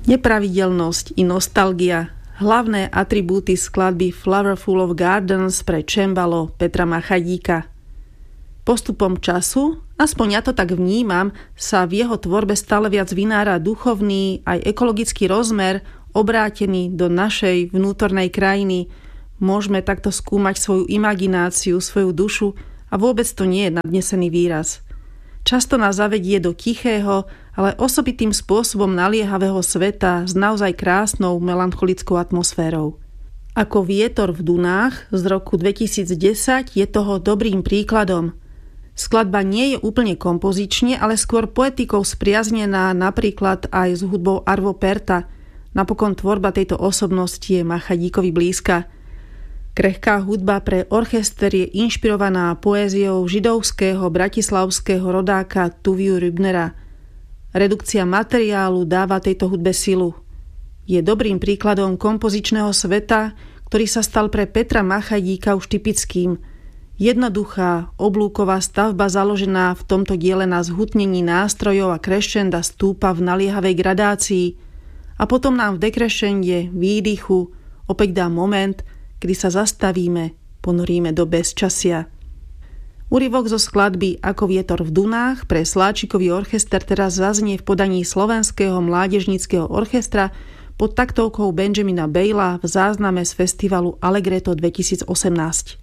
Nepravidelnosť i nostalgia, hlavné atribúty skladby Flowerful of Gardens pre cembalo Petra Machadíka. Postupom času, aspoň ja to tak vnímam, sa v jeho tvorbe stále viac vynára duchovný aj ekologický rozmer obrátený do našej vnútornej krajiny. Môžeme takto skúmať svoju imagináciu, svoju dušu a vôbec to nie je nadnesený výraz. Často nás zavedie do tichého, ale osobitým spôsobom naliehavého sveta s naozaj krásnou melancholickou atmosférou. Ako Vietor v Dunách z roku 2010 je toho dobrým príkladom. Skladba nie je úplne kompozične, ale skôr poetikou spriaznená napríklad aj s hudbou Arvo Pärta. Napokon tvorba tejto osobnosti je Machadíkovi blízka. Krehká hudba pre orchester je inšpirovaná poéziou židovského bratislavského rodáka Tuviu Rübnera. Redukcia materiálu dáva tejto hudbe silu. Je dobrým príkladom kompozičného sveta, ktorý sa stal pre Petra Machadíka už typickým. Jednoduchá, oblúková stavba založená v tomto diele na zhutnení nástrojov a crescenda stúpa v naliehavej gradácii a potom nám v dekrešende, výdychu opäť dá moment, kedy sa zastavíme, ponoríme do bezčasia. Úryvok zo skladby Ako Vietor v Dunách pre Sláčikový orchester teraz zaznie v podaní Slovenského mládežníckeho orchestra pod taktovkou Benjamina Bejla v zázname z festivalu Allegretto 2018.